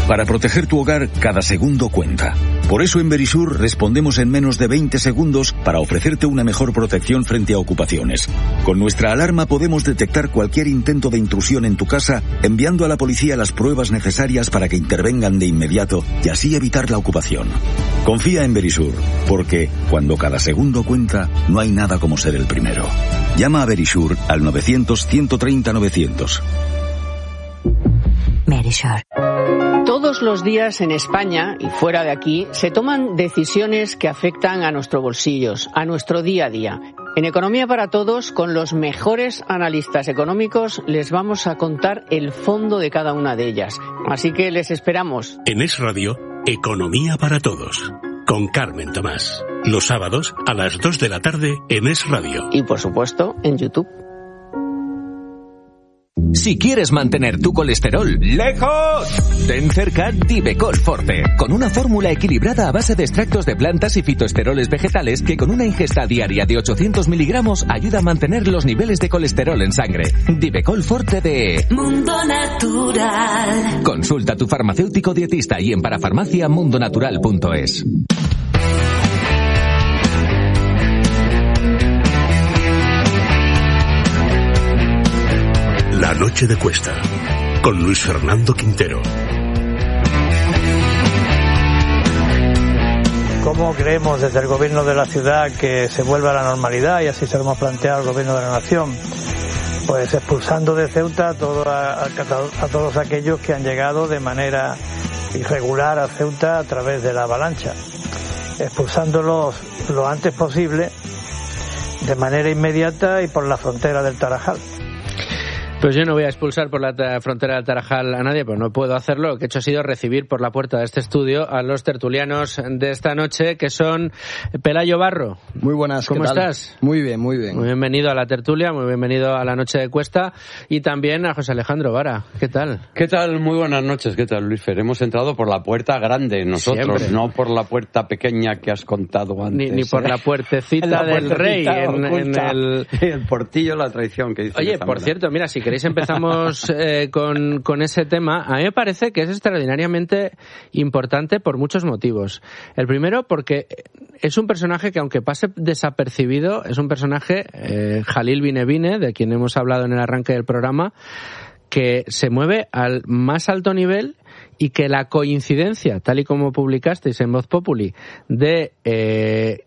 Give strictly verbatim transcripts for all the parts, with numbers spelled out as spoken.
Para proteger tu hogar, cada segundo cuenta. Por eso en Verisur respondemos en menos de veinte segundos para ofrecerte una mejor protección frente a ocupaciones. Con nuestra alarma podemos detectar cualquier intento de intrusión en tu casa, enviando a la policía las pruebas necesarias para que intervengan de inmediato y así evitar la ocupación. Confía en Verisur, porque cuando cada segundo cuenta, no hay nada como ser el primero. Llama a Verisur al novecientos, ciento treinta, novecientos. Verisur. Todos los días en España y fuera de aquí se toman decisiones que afectan a nuestros bolsillos, a nuestro día a día. En Economía para Todos, con los mejores analistas económicos, les vamos a contar el fondo de cada una de ellas. Así que les esperamos. En Es Radio, Economía para Todos, con Carmen Tomás. Los sábados a las dos de la tarde en Es Radio. Y por supuesto, en YouTube. Si quieres mantener tu colesterol lejos, ten cerca Divecol Forte, con una fórmula equilibrada a base de extractos de plantas y fitoesteroles vegetales que con una ingesta diaria de ochocientos miligramos ayuda a mantener los niveles de colesterol en sangre. Divecol Forte de Mundo Natural. Consulta a tu farmacéutico dietista y en parafarmacia mundonatural punto es. La noche de Cuesta, con Luis Fernando Quintero. ¿Cómo creemos desde el gobierno de la ciudad que se vuelva a la normalidad? Y así se lo hemos planteado al gobierno de la nación. Pues expulsando de Ceuta a, todo, a, a todos aquellos que han llegado de manera irregular a Ceuta a través de la avalancha. Expulsándolos lo antes posible, de manera inmediata y por la frontera del Tarajal. Pues yo no voy a expulsar por la frontera del Tarajal a nadie, pues no puedo hacerlo. Lo que he hecho ha sido recibir por la puerta de este estudio a los tertulianos de esta noche, que son Pelayo Barro. Muy buenas, ¿cómo ¿qué tal? estás? Muy bien, muy bien. Muy bienvenido a la tertulia, muy bienvenido a la noche de Cuesta, y también a José Alejandro Vara. ¿Qué tal? ¿Qué tal? Muy buenas noches. ¿Qué tal, Luis Fer? Hemos entrado por la puerta grande nosotros, Siempre. No por la puerta pequeña que has contado antes. Ni, ni por ¿eh? la puertecita la del puertecita rey en, en el... el portillo, la traición que dice. Oye, por cierto, mira, si queréis empezamos Eh, con, con ese tema. A mí me parece que es extraordinariamente importante por muchos motivos. El primero, porque es un personaje que, aunque pase desapercibido, es un personaje, eh, Jalil Binebine, de quien hemos hablado en el arranque del programa, que se mueve al más alto nivel y que la coincidencia, tal y como publicasteis en Voz Populi, de eh,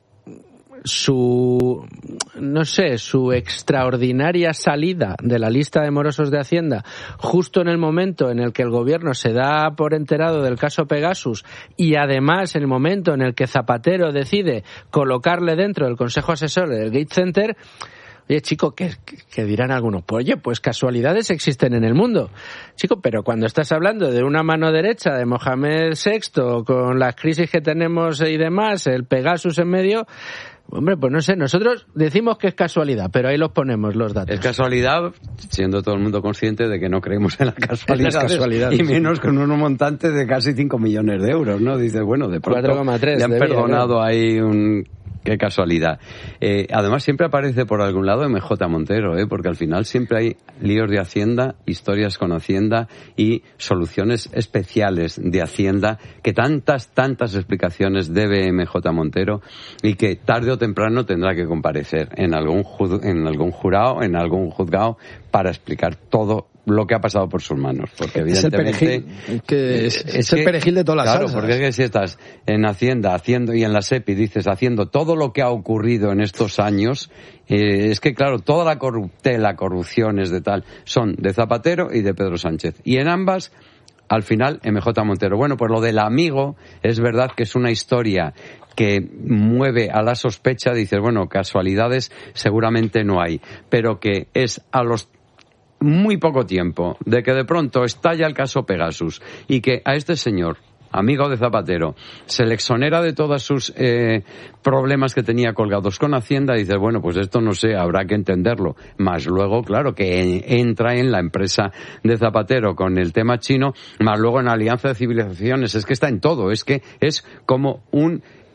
su, no sé, su extraordinaria salida de la lista de morosos de Hacienda justo en el momento en el que el gobierno se da por enterado del caso Pegasus, y además en el momento en el que Zapatero decide colocarle dentro del Consejo Asesor del Gates Center. Oye, chico, que, que dirán algunos, pues oye, pues casualidades existen en el mundo. Chico, pero cuando estás hablando de una mano derecha de Mohamed sexto, con las crisis que tenemos y demás, el Pegasus en medio, hombre, pues no sé, nosotros decimos que es casualidad, pero ahí los ponemos los datos. Es casualidad, siendo todo el mundo consciente de que no creemos en la casualidad. casualidad Y menos con unos montantes de casi cinco millones de euros, ¿no? Dices, bueno, de pronto cuatro coma tres le han debía, perdonado ¿no? ahí un... Qué casualidad. Eh, además, siempre aparece por algún lado M J Montero, ¿eh? Porque al final siempre hay líos de Hacienda, historias con Hacienda y soluciones especiales de Hacienda, que tantas, tantas explicaciones debe M J Montero y que tarde o temprano tendrá que comparecer en algún, ju- en algún jurado, en algún juzgado, para explicar todo lo que ha pasado por sus manos, porque evidentemente es el perejil, que es, es es el que, perejil de todas las claro, salsas. porque es que si estás en Hacienda haciendo y en la SEPI dices haciendo todo lo que ha ocurrido en estos años, eh, es que claro, toda la corruptela, corrupciones de tal, son de Zapatero y de Pedro Sánchez, y en ambas al final M J Montero. Bueno, pues lo del amigo es verdad que es una historia que mueve a la sospecha, dices, bueno, casualidades seguramente no hay, pero que es a los muy poco tiempo de que de pronto estalla el caso Pegasus y que a este señor, amigo de Zapatero, se le exonera de todos sus eh, problemas que tenía colgados con Hacienda, y dices, bueno, pues esto no sé, habrá que entenderlo. Más luego, claro, que entra en la empresa de Zapatero con el tema chino, más luego en Alianza de Civilizaciones, es que está en todo, es que es como un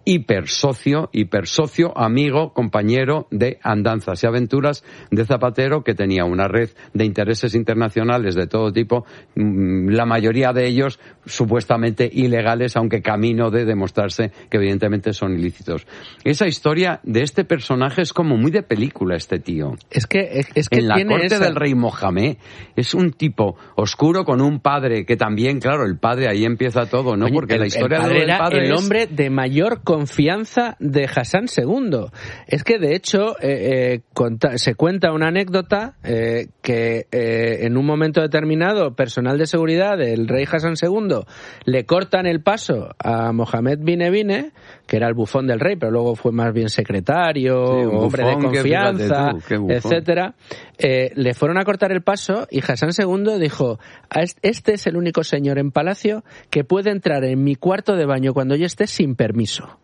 hiper socio, hiper socio, amigo, compañero de andanzas y aventuras de Zapatero, que tenía una red de intereses internacionales de todo tipo, la mayoría de ellos supuestamente ilegales, aunque camino de demostrarse que evidentemente son ilícitos. Esa historia de este personaje es como muy de película, este tío. Es que, es que en la tiene corte esa... del rey Mohamed es un tipo oscuro con un padre que también, claro, el padre ahí empieza todo, ¿no? Oye, Porque el, la historia el padre del era padre el es... hombre de mayor confianza de Hassan segundo. Es que de hecho eh, eh, conta, se cuenta una anécdota eh, que eh, en un momento determinado personal de seguridad del rey Hassan segundo le cortan el paso a Mohamed Binebine, que era el bufón del rey, pero luego fue más bien secretario, sí, hombre de confianza, tú, etcétera. Eh, le fueron a cortar el paso y Hassan segundo dijo: este es el único señor en palacio que puede entrar en mi cuarto de baño cuando yo esté sin permiso.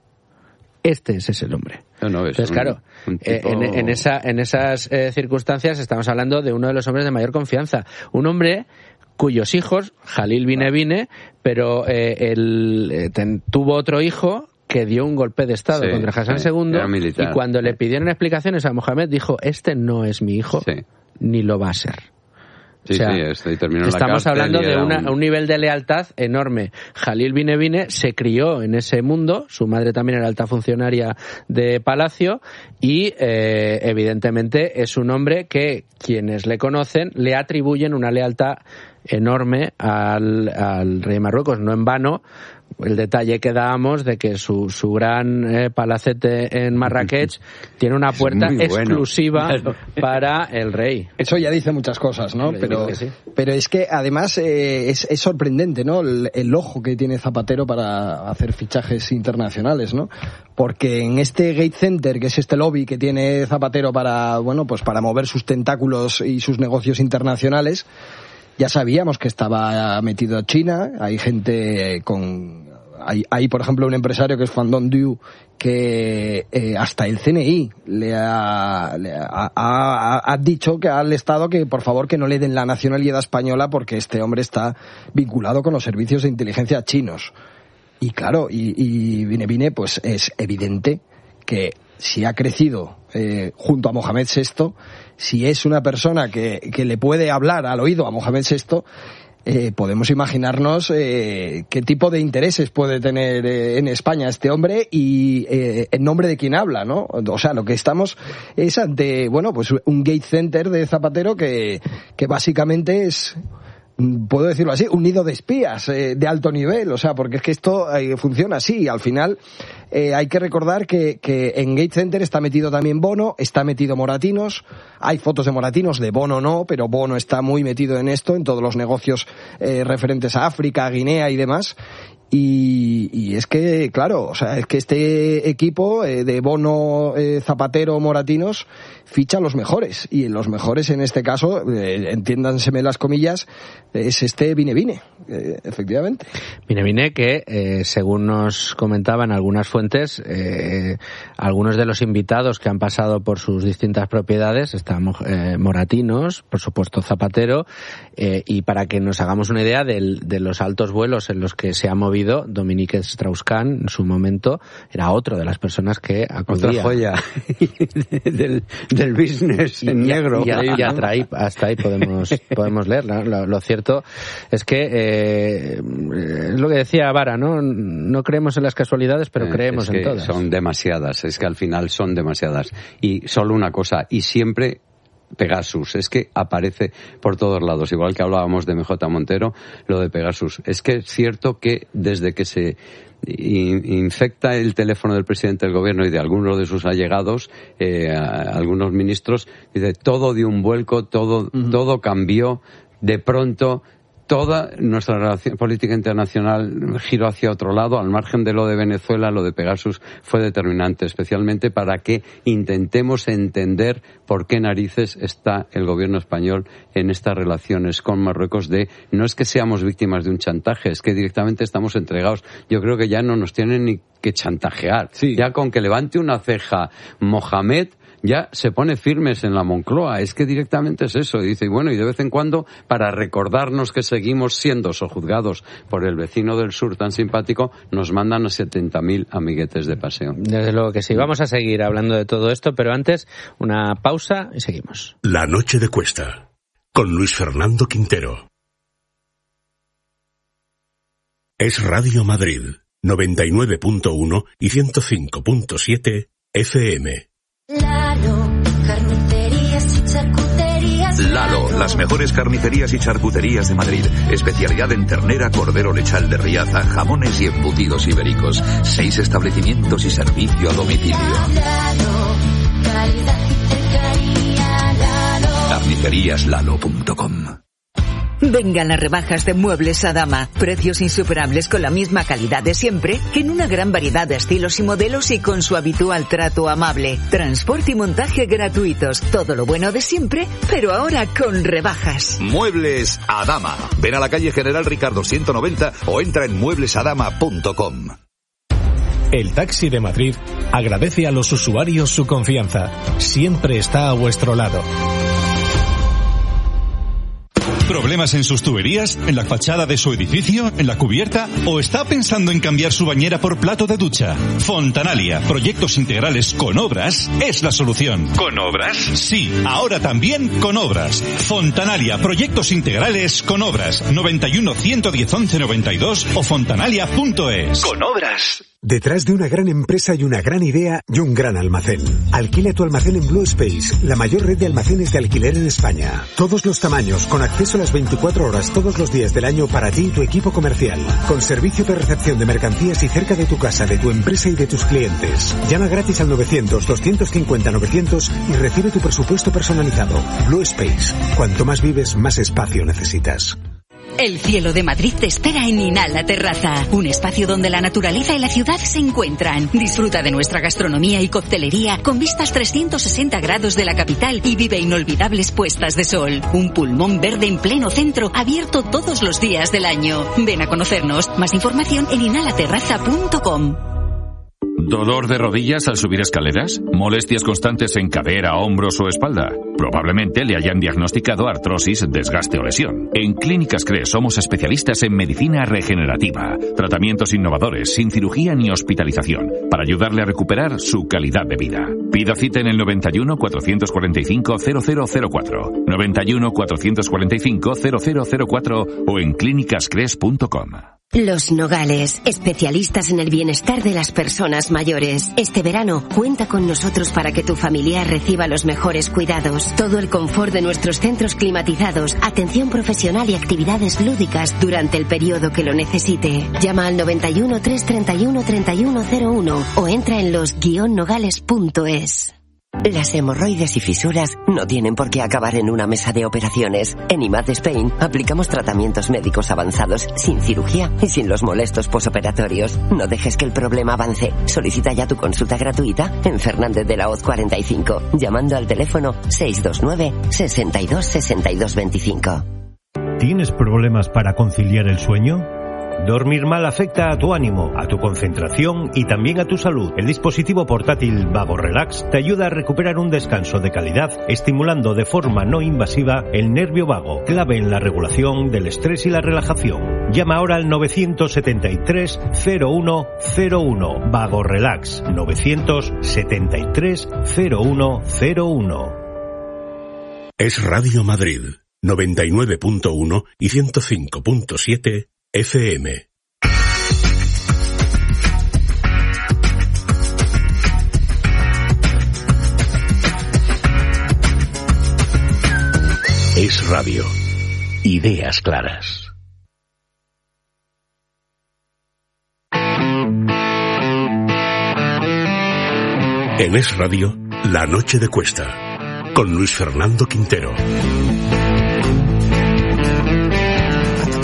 Este es ese el hombre. No, no, es Entonces, un, claro, un tipo... eh, en, en, esa, en esas eh, circunstancias estamos hablando de uno de los hombres de mayor confianza. Un hombre cuyos hijos, Jalil Binebine, pero eh, él eh, ten, tuvo otro hijo que dio un golpe de Estado sí, contra Hassan sí, segundo, militar, y cuando sí. le pidieron explicaciones a Mohamed dijo: este no es mi hijo, sí. ni lo va a ser. Sí, o sea, sí, esto, y terminó estamos en la hablando de una, un... un nivel de lealtad enorme. Jalil Binebine se crió en ese mundo, su madre también era alta funcionaria de Palacio, y eh, evidentemente es un hombre que quienes le conocen le atribuyen una lealtad enorme al, al rey de Marruecos. No en vano el detalle que dábamos de que su, su gran eh, palacete en Marrakech tiene una puerta bueno, exclusiva claro. para el rey. Eso ya dice muchas cosas, ¿no? Pero, sí. pero es que además eh, es, es sorprendente, ¿no? El, el ojo que tiene Zapatero para hacer fichajes internacionales, ¿no? Porque en este Gate Center, que es este lobby que tiene Zapatero para, bueno, pues para mover sus tentáculos y sus negocios internacionales, ya sabíamos que estaba metido China, hay gente con... Hay, hay, por ejemplo, un empresario que es Van Don Du, que eh, hasta el C N I le ha, le ha, ha, ha dicho que al Estado que, por favor, que no le den la nacionalidad española porque este hombre está vinculado con los servicios de inteligencia chinos. Y claro, y, y Vine Vine, pues es evidente que si ha crecido eh, junto a Mohamed sexto, si es una persona que, que le puede hablar al oído a Mohamed sexto, eh, podemos imaginarnos eh, qué tipo de intereses puede tener eh, en España este hombre y eh, en nombre de quién habla, ¿no? O sea, lo que estamos es ante, bueno, pues un Gate Center de Zapatero que, que básicamente es... puedo decirlo así, un nido de espías eh, de alto nivel, o sea, porque es que esto eh, funciona así. Al final eh, hay que recordar que, que en Gate Center está metido también Bono, está metido Moratinos, hay fotos de Moratinos, de Bono no, pero Bono está muy metido en esto, en todos los negocios eh, referentes a África, a Guinea y demás. Y, y es que, claro, o sea, es que este equipo eh, de Bono, eh, Zapatero, Moratinos, ficha a los mejores. Y los mejores, en este caso, eh, entiéndanseme las comillas, es este Vine Vine, eh, efectivamente. Vine Vine que, eh, según nos comentaban algunas fuentes, eh, algunos de los invitados que han pasado por sus distintas propiedades, están eh, Moratinos, por supuesto Zapatero, eh, y para que nos hagamos una idea del, de los altos vuelos en los que se ha movido Dominique Strauss-Kahn, en su momento, era otro de las personas que acudía. Otra joya del, del business en y, negro. Y, y, y hasta ahí, hasta ahí podemos, podemos leer. ¿no? Lo, lo cierto es que, eh, es lo que decía Vara, ¿no? No creemos en las casualidades, pero creemos es que en todas. Son demasiadas, es que al final son demasiadas. Y solo una cosa, y siempre Pegasus, es que aparece por todos lados, igual que hablábamos de M J Montero, lo de Pegasus. Es que es cierto que desde que se infecta el teléfono del presidente del gobierno y de algunos de sus allegados, eh, algunos ministros, dice, todo dio un vuelco, todo, uh-huh. todo cambió, de pronto toda nuestra relación política internacional giró hacia otro lado, al margen de lo de Venezuela, lo de Pegasus fue determinante, especialmente para que intentemos entender por qué narices está el gobierno español en estas relaciones con Marruecos de, no es que seamos víctimas de un chantaje, es que directamente estamos entregados. Yo creo que ya no nos tienen ni que chantajear. Sí. Ya con que levante una ceja Mohamed, ya se pone firmes en la Moncloa. Es que directamente es eso. Dice, bueno, y de vez en cuando, para recordarnos que seguimos siendo sojuzgados por el vecino del sur tan simpático, nos mandan a setenta mil amiguetes de paseo. Desde luego que sí. Vamos a seguir hablando de todo esto, pero antes una pausa y seguimos. La noche de Cuesta, con Luis Fernando Quintero. Es Radio Madrid, noventa y nueve punto uno y ciento cinco punto siete F M. Lalo, carnicerías y charcuterías. Lalo, las mejores carnicerías y charcuterías de Madrid. Especialidad en ternera, cordero lechal de Riaza, jamones y embutidos ibéricos. Seis establecimientos y servicio a domicilio. Lalo, calidad y cercanía. Lalo. carnicerías lalo punto com. Vengan las rebajas de Muebles Adama. Precios insuperables con la misma calidad de siempre, que en una gran variedad de estilos y modelos y con su habitual trato amable. Transporte y montaje gratuitos. Todo lo bueno de siempre, pero ahora con rebajas. Muebles Adama. Ven a la calle General Ricardo ciento noventa o entra en muebles adama punto com. El Taxi de Madrid agradece a los usuarios su confianza. Siempre está a vuestro lado. ¿Problemas en sus tuberías? ¿En la fachada de su edificio? ¿En la cubierta? ¿O está pensando en cambiar su bañera por plato de ducha? Fontanalia, proyectos integrales con obras, es la solución. ¿Con obras? Sí, ahora también con obras. Fontanalia, proyectos integrales con obras. noventa y uno, ciento diez, once, noventa y dos o fontanalia punto es. ¿Con obras? Detrás de una gran empresa y una gran idea y un gran almacén. Alquila tu almacén en Blue Space, la mayor red de almacenes de alquiler en España. Todos los tamaños, con acceso a las veinticuatro horas todos los días del año para ti y tu equipo comercial. Con servicio de recepción de mercancías y cerca de tu casa, de tu empresa y de tus clientes. Llama gratis al novecientos, doscientos cincuenta, novecientos y recibe tu presupuesto personalizado. Blue Space. Cuanto más vives, más espacio necesitas. El cielo de Madrid te espera en Inala Terraza, un espacio donde la naturaleza y la ciudad se encuentran. Disfruta de nuestra gastronomía y coctelería con vistas trescientos sesenta grados de la capital y vive inolvidables puestas de sol. Un pulmón verde en pleno centro, abierto todos los días del año. Ven a conocernos. Más información en inala terraza punto com. ¿Dolor de rodillas al subir escaleras? ¿Molestias constantes en cadera, hombros o espalda? Probablemente le hayan diagnosticado artrosis, desgaste o lesión. En Clínicas Cres somos especialistas en medicina regenerativa, tratamientos innovadores, sin cirugía ni hospitalización, para ayudarle a recuperar su calidad de vida. Pida cita en el noventa y uno, cuatrocientos cuarenta y cinco, cero cero cero cuatro, noventa y uno, cuatrocientos cuarenta y cinco, cero cero cero cuatro o en clínicas cres punto com. Los Nogales, especialistas en el bienestar de las personas mayores. Este verano, cuenta con nosotros para que tu familiar reciba los mejores cuidados. Todo el confort de nuestros centros climatizados, atención profesional y actividades lúdicas durante el periodo que lo necesite. Llama al noventa y uno, trescientos treinta y uno, treinta y uno cero uno o entra en los guion nogales punto es. Las hemorroides y fisuras no tienen por qué acabar en una mesa de operaciones. En I M A D Spain aplicamos tratamientos médicos avanzados sin cirugía y sin los molestos posoperatorios. No dejes que el problema avance. Solicita ya tu consulta gratuita en Fernández de la Hoz cuarenta y cinco, llamando al teléfono seis dos nueve, sesenta y dos, sesenta y dos veinticinco. ¿Tienes problemas para conciliar el sueño? Dormir mal afecta a tu ánimo, a tu concentración y también a tu salud. El dispositivo portátil Vago Relax te ayuda a recuperar un descanso de calidad, estimulando de forma no invasiva el nervio vago, clave en la regulación del estrés y la relajación. Llama ahora al novecientos setenta y tres, cero uno cero uno. Vago Relax, novecientos setenta y tres, cero uno cero uno. Es Radio Madrid, noventa y nueve punto uno y ciento cinco punto siete F M. Es Radio. Ideas claras. En Es Radio, La Noche de Cuesta, con Luis Fernando Quintero. No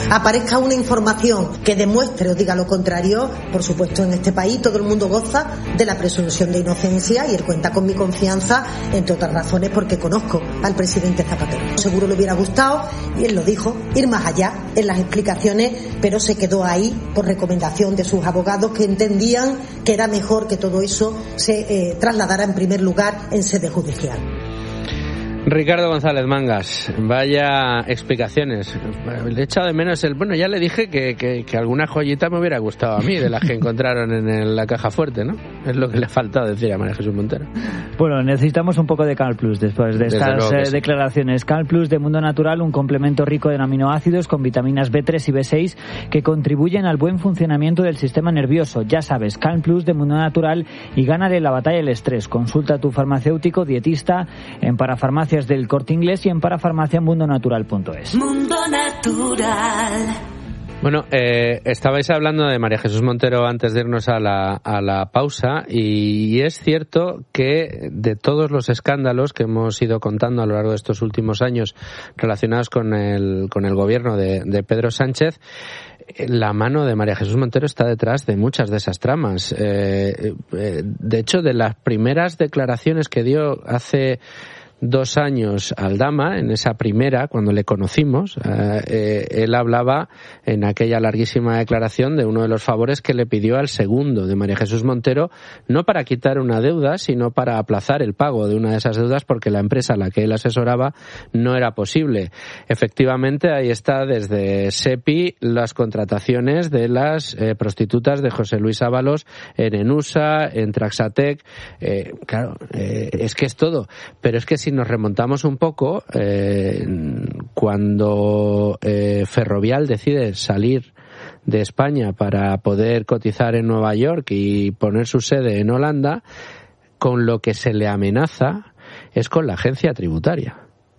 aparezca una información que demuestre o diga lo contrario, por supuesto en este país todo el mundo goza de la presunción de inocencia y él cuenta con mi confianza, entre otras razones porque conozco al presidente Zapatero. Seguro le hubiera gustado, y él lo dijo, ir más allá en las explicaciones, pero se quedó ahí por recomendación de sus abogados que entendían que era mejor que todo eso se eh, trasladara en primer lugar en sede judicial. Ricardo González Mangas, vaya explicaciones. Le he echado de menos el... Bueno, ya le dije que, que, que alguna joyita me hubiera gustado a mí, de las que encontraron en el, la caja fuerte, ¿no? Es lo que le ha faltado decir a María Jesús Montero. Bueno, necesitamos un poco de Cal Plus después de estas eh, sí. declaraciones. Cal Plus de Mundo Natural, un complemento rico en aminoácidos con vitaminas B tres y B seis que contribuyen al buen funcionamiento del sistema nervioso. Ya sabes, Cal Plus de Mundo Natural y gánale la batalla del estrés. Consulta a tu farmacéutico, dietista, en Parafarmacia del Corte Inglés y en parafarmacia mundo natural punto es. Mundo Natural. Bueno, eh, estabais hablando de María Jesús Montero antes de irnos a la, a la pausa y, y es cierto que de todos los escándalos que hemos ido contando a lo largo de estos últimos años relacionados con el, con el gobierno de, de Pedro Sánchez, la mano de María Jesús Montero está detrás de muchas de esas tramas. Eh, eh, de hecho, de las primeras declaraciones que dio hace dos años Aldama, en esa primera, cuando le conocimos, eh, eh, él hablaba en aquella larguísima declaración de uno de los favores que le pidió al segundo de María Jesús Montero, no para quitar una deuda, sino para aplazar el pago de una de esas deudas porque la empresa a la que él asesoraba no era posible. Efectivamente, ahí está desde SEPI las contrataciones de las eh, prostitutas de José Luis Ábalos en Enusa, en Traxatec. Eh, claro, eh, es que es todo. Pero es que si nos remontamos un poco, eh, cuando eh, Ferrovial decide salir de España para poder cotizar en Nueva York y poner su sede en Holanda, con lo que se le amenaza es con la agencia tributaria.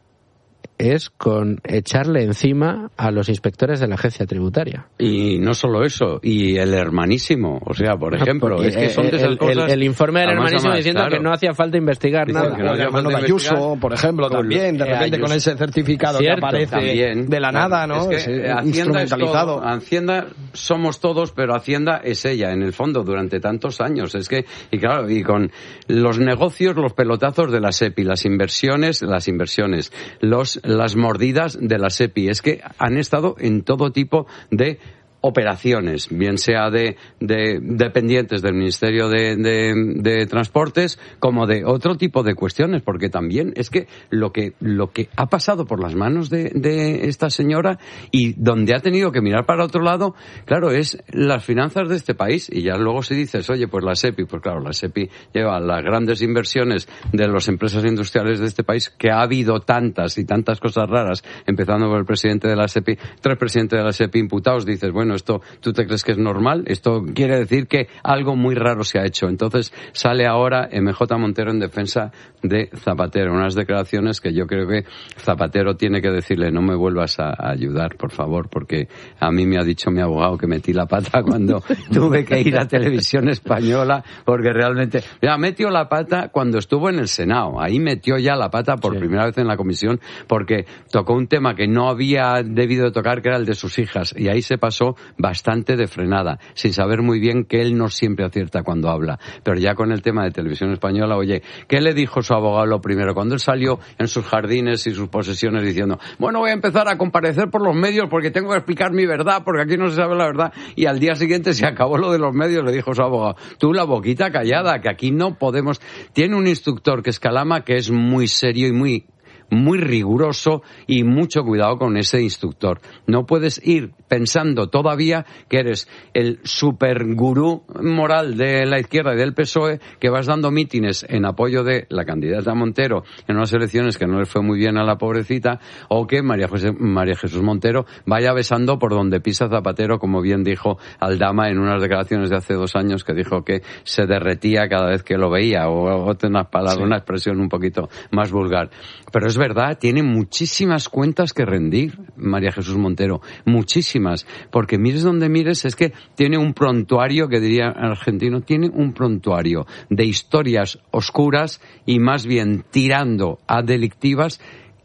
Es con echarle encima a los inspectores de la agencia tributaria. Y no solo eso, y el hermanísimo, o sea, por ejemplo, es que son de esas el, cosas... El, el informe del hermanísimo más, diciendo claro, que no hacía falta investigar dice nada. Que no el hermano de Ayuso, por ejemplo, con, también, de repente Ayuso, con ese certificado cierto, que aparece también, de la claro, nada, ¿no? Es que es Hacienda es todo, Hacienda somos todos, pero Hacienda es ella, en el fondo, durante tantos años. Es que, y claro, y con los negocios, los pelotazos de la SEPI, las inversiones, las inversiones, los las mordidas de la SEPI, es que han estado en todo tipo de operaciones, bien sea de, de dependientes del Ministerio de, de, de Transportes como de otro tipo de cuestiones, porque también es que lo que lo que ha pasado por las manos de, de esta señora y donde ha tenido que mirar para otro lado, claro, es las finanzas de este país. Y ya luego si dices, oye, pues la SEPI, pues claro, la SEPI lleva las grandes inversiones de las empresas industriales de este país, que ha habido tantas y tantas cosas raras, empezando por el presidente de la SEPI, tres presidentes de la SEPI imputados, dices, bueno, esto, ¿tú te crees que es normal? Esto quiere decir que algo muy raro se ha hecho. Entonces sale ahora M J Montero en defensa de Zapatero, unas declaraciones que yo creo que Zapatero tiene que decirle, no me vuelvas a ayudar, por favor, porque a mí me ha dicho mi abogado que metí la pata cuando tuve que ir a Televisión Española, porque realmente, mira, metió la pata cuando estuvo en el Senado, ahí metió ya la pata por sí. primera vez en la comisión, porque tocó un tema que no había debido tocar, que era el de sus hijas, y ahí se pasó bastante de frenada, sin saber muy bien que él no siempre acierta cuando habla. Pero ya con el tema de Televisión Española, oye, ¿qué le dijo su abogado lo primero? Cuando él salió en sus jardines y sus posesiones diciendo, bueno, voy a empezar a comparecer por los medios porque tengo que explicar mi verdad, porque aquí no se sabe la verdad, y al día siguiente se acabó lo de los medios, le dijo su abogado, tú la boquita callada, que aquí no podemos... Tiene un instructor que es Calama, que es muy serio y muy... muy riguroso, y mucho cuidado con ese instructor. No puedes ir pensando todavía que eres el super gurú moral de la izquierda y del P S O E, que vas dando mítines en apoyo de la candidata Montero en unas elecciones que no le fue muy bien a la pobrecita, o que María, José, María Jesús Montero vaya besando por donde pisa Zapatero, como bien dijo Aldama en unas declaraciones de hace dos años, que dijo que se derretía cada vez que lo veía, o otras palabras, sí. una expresión un poquito más vulgar. Pero es verdad, tiene muchísimas cuentas que rendir María Jesús Montero, muchísimas, porque mires donde mires, es que tiene un prontuario, que diría argentino, tiene un prontuario de historias oscuras y más bien tirando a delictivas,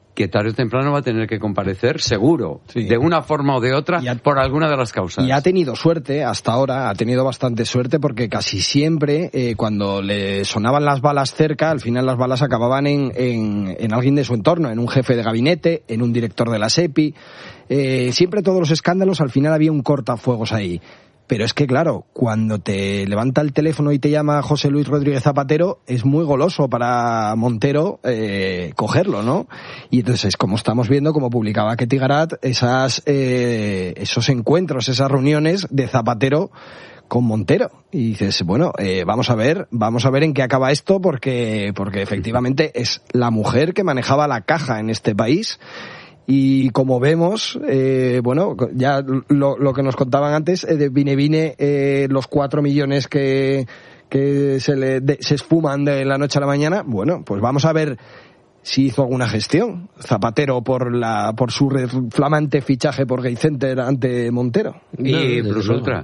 que tarde o temprano va a tener que comparecer, seguro, sí. de una forma o de otra, ha, por alguna de las causas. Y ha tenido suerte, hasta ahora, ha tenido bastante suerte, porque casi siempre, eh, cuando le sonaban las balas cerca, al final las balas acababan en, en, en alguien de su entorno, en un jefe de gabinete, en un director de la SEPI. Eh, siempre todos los escándalos, al final había un cortafuegos ahí. Pero es que, claro, cuando te levanta el teléfono y te llama José Luis Rodríguez Zapatero, es muy goloso para Montero eh, cogerlo, ¿no? Y entonces, como estamos viendo, como publicaba Ketty Garat, esas, eh, esos encuentros, esas reuniones de Zapatero con Montero. Y dices, bueno, eh, vamos a ver, vamos a ver en qué acaba esto, porque, porque efectivamente es la mujer que manejaba la caja en este país. Y como vemos, eh, bueno, ya lo, lo que nos contaban antes, eh, de Vine Vine, eh, los cuatro millones que, que se, le, de, se esfuman de la noche a la mañana, bueno, pues vamos a ver si hizo alguna gestión Zapatero por la por su flamante fichaje por Gate Center ante Montero. Y Plus Ultra.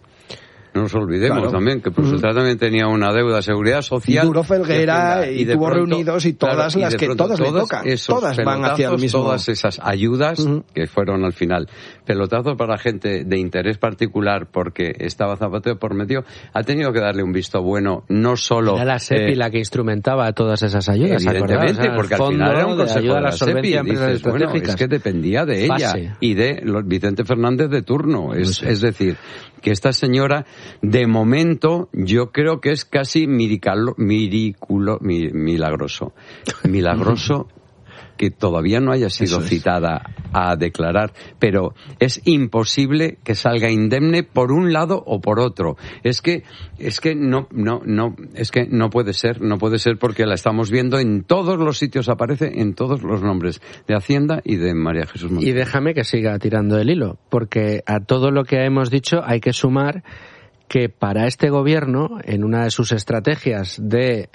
No nos olvidemos claro. también que Plus Ultra también tenía una deuda de seguridad social. Y Duro Felguera y, y tuvo pronto, reunidos y todas claro, las y que todas le tocan. Todas van hacia el mismo. Todas esas ayudas uh-huh. que fueron al final pelotazos para gente de interés particular porque estaba Zapatero por medio, ha tenido que darle un visto bueno, no solo... Era la SEPI eh, la que instrumentaba todas esas ayudas. Evidentemente, o sea, porque al final era un consejo de, de la SEPI. Y dices, bueno, es que dependía de ella Fase. y de los Vicente Fernández de turno. Es, es decir, que esta señora... De momento, yo creo que es casi miricalo, miriculo, mi, milagroso. Milagroso que todavía no haya sido citada a declarar, pero es imposible que salga indemne por un lado o por otro. Es que, es que no, no, no, es que no puede ser, no puede ser porque la estamos viendo en todos los sitios, aparece en todos los nombres de Hacienda y de María Jesús Montero. Y déjame que siga tirando el hilo, porque a todo lo que hemos dicho hay que sumar que para este gobierno, en una de sus estrategias de,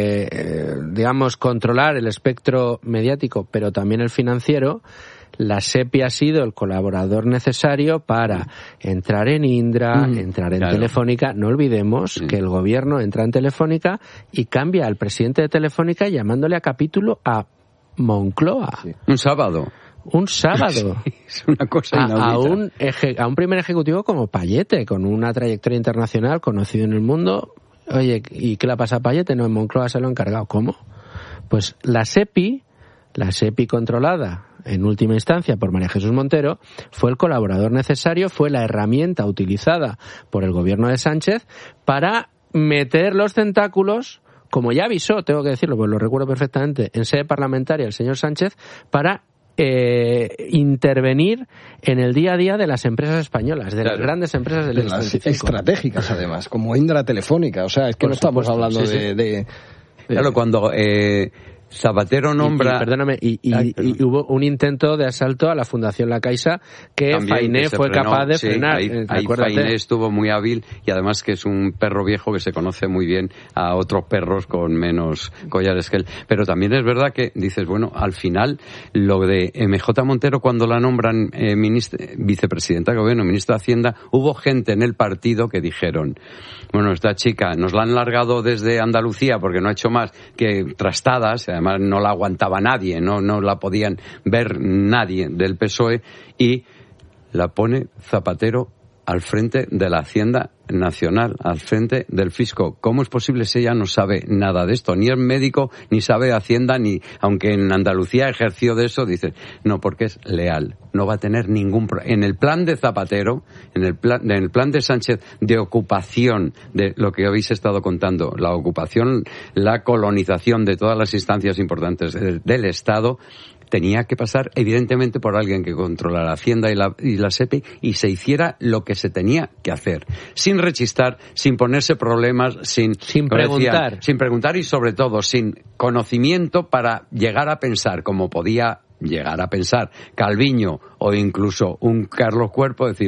eh, digamos, controlar el espectro mediático, pero también el financiero, la SEPI ha sido el colaborador necesario para entrar en Indra, mm, entrar en claro. Telefónica. No olvidemos mm. que el gobierno entra en Telefónica y cambia al presidente de Telefónica llamándole a capítulo a Moncloa. Sí. Un sábado. Un sábado. Sí, es una cosa inaudita. A, a, un eje, a un primer ejecutivo como Payete, con una trayectoria internacional, conocido en el mundo. Oye, ¿y qué le pasa a Payete? No, en Moncloa se lo ha encargado. ¿Cómo? Pues la SEPI, la SEPI controlada en última instancia por María Jesús Montero, fue el colaborador necesario, fue la herramienta utilizada por el gobierno de Sánchez para meter los tentáculos, como ya avisó, tengo que decirlo, pues lo recuerdo perfectamente, en sede parlamentaria el señor Sánchez, para Eh, intervenir en el día a día de las empresas españolas, de claro. las grandes empresas del de las estratégicas además, como Indra Telefónica, o sea, es que Por no estamos supuesto, hablando sí, de, sí. de, de... Claro, cuando eh, Zapatero nombra... Y, y, perdóname, y, y, Ay, y hubo un intento de asalto a la Fundación La Caixa que También, Fainé que fue frenó, capaz de sí, frenar. Ahí, ahí Fainé estuvo muy hábil y además que es un perro viejo que se conoce muy bien a otros perros con menos collares que él. Pero también es verdad que dices, bueno, al final lo de M J Montero cuando la nombran eh, ministra, vicepresidenta de gobierno, ministra de Hacienda, hubo gente en el partido que dijeron, bueno, esta chica nos la han largado desde Andalucía porque no ha hecho más que trastadas, además no la aguantaba nadie, no, no la podían ver nadie del P S O E y la pone Zapatero al frente de la Hacienda Nacional, al frente del Fisco. ¿Cómo es posible si ella no sabe nada de esto? Ni es médico, ni sabe de Hacienda, ni aunque en Andalucía ejerció de eso, dice, no, porque es leal, no va a tener ningún problema. En el plan de Zapatero, en el plan, en el plan de Sánchez de ocupación, de lo que habéis estado contando, la ocupación, la colonización de todas las instancias importantes del, del Estado, tenía que pasar evidentemente por alguien que controlara Hacienda y la, y la SEPI y se hiciera lo que se tenía que hacer, sin rechistar, sin ponerse problemas, sin, sin preguntar, decían, sin preguntar y sobre todo sin conocimiento para llegar a pensar como podía llegar a pensar Calviño o incluso un Carlos Cuerpo, decir,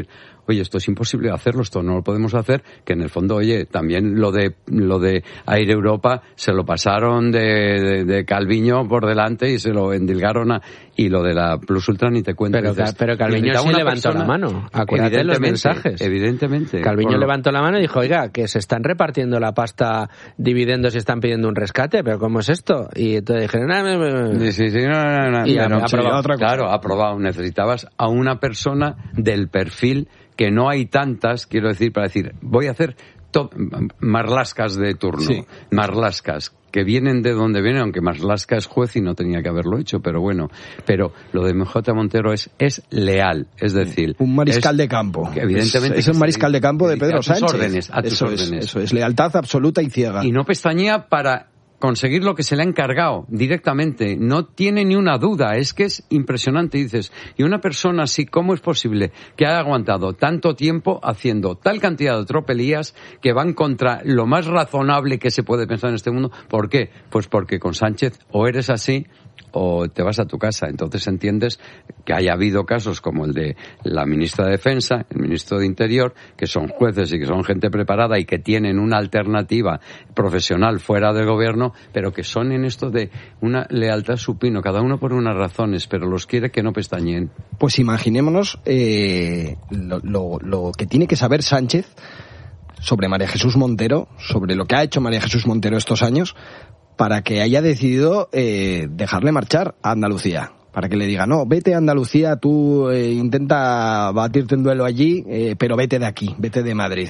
oye, esto es imposible hacerlo, esto no lo podemos hacer, que en el fondo, oye, también lo de lo de Air Europa se lo pasaron de, de, de Calviño por delante y se lo endilgaron a, y lo de la Plus Ultra ni te cuento. Pero, dices, pero Calviño sí levantó persona, la mano, acuérdate de los mensajes. Evidentemente. Calviño levantó la mano y dijo, oiga, que se están repartiendo la pasta dividendos y están pidiendo un rescate, pero ¿cómo es esto? Y entonces dijeron, no, no, no. Sí, sí, sí, no, no, no. Y no, aprobado. Otra cosa. Claro, aprobado. Necesitabas a una persona del perfil que no hay tantas, quiero decir, para decir, voy a hacer to- marlascas de turno, sí. marlascas que vienen de donde vienen, aunque Marlaska es juez y no tenía que haberlo hecho, pero bueno, pero lo de M J Montero es es leal, es decir, un mariscal de campo, evidentemente es, es un mariscal de campo de Pedro Sánchez, a tus órdenes, a tus eso órdenes. Es, eso es lealtad absoluta y ciega, y no pestañea para conseguir lo que se le ha encargado directamente, no tiene ni una duda, es que es impresionante, dices, y una persona así, ¿cómo es posible que haya aguantado tanto tiempo haciendo tal cantidad de tropelías que van contra lo más razonable que se puede pensar en este mundo? ¿Por qué? Pues porque con Sánchez o eres así o te vas a tu casa. Entonces entiendes que haya habido casos como el de la ministra de Defensa, el ministro de Interior, que son jueces y que son gente preparada y que tienen una alternativa profesional fuera del gobierno, pero que son en esto de una lealtad supino, cada uno por unas razones, pero los quiere que no pestañeen. Pues imaginémonos eh, lo, lo, lo que tiene que saber Sánchez sobre María Jesús Montero, sobre lo que ha hecho María Jesús Montero estos años, para que haya decidido eh, dejarle marchar a Andalucía, para que le diga, no, vete a Andalucía, tú eh, intenta batirte en duelo allí, eh, pero vete de aquí, vete de Madrid.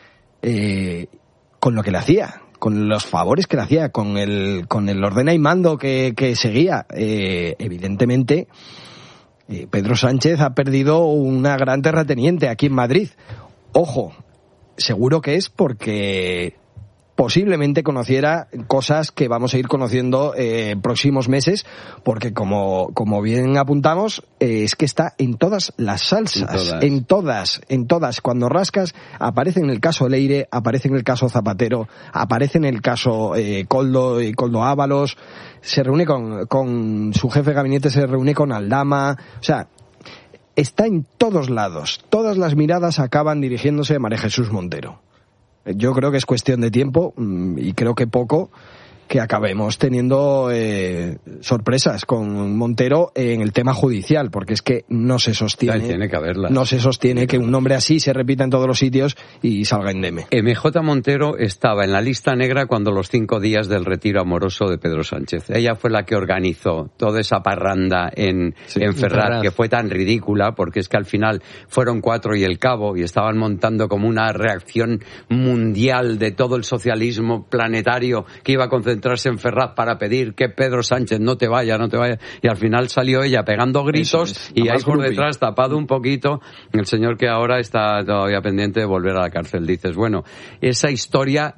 Eh, con lo que le hacía, con los favores que le hacía, con el, con el ordena y mando que, que seguía, eh, evidentemente, eh, Pedro Sánchez ha perdido una gran terrateniente aquí en Madrid. Ojo, seguro que es porque posiblemente conociera cosas que vamos a ir conociendo en eh, próximos meses, porque como, como bien apuntamos, eh, es que está en todas las salsas, en todas. en todas, en todas. Cuando rascas, aparece en el caso Leire, aparece en el caso Zapatero, aparece en el caso eh, Coldo y Coldo Ábalos, se reúne con, con su jefe de gabinete, se reúne con Aldama, o sea, está en todos lados. Todas las miradas acaban dirigiéndose a María Jesús Montero. Yo creo que es cuestión de tiempo, y creo que poco, que acabemos teniendo eh, sorpresas con Montero en el tema judicial, porque es que no se sostiene, ya, tiene que haberlas. no se sostiene que un nombre así se repita en todos los sitios y salga indemne. M J Montero estaba en la lista negra cuando los cinco días del retiro amoroso de Pedro Sánchez. Ella fue la que organizó toda esa parranda en, sí, en Ferraz, Ferraz, que fue tan ridícula, porque es que al final fueron cuatro y el cabo, y estaban montando como una reacción mundial de todo el socialismo planetario que iba a concentrarse en Ferraz para pedir que Pedro Sánchez no te vaya, no te vaya, y al final salió ella pegando gritos es, y ahí por detrás, tapado un poquito, el señor que ahora está todavía pendiente de volver a la cárcel. Dices, bueno, esa historia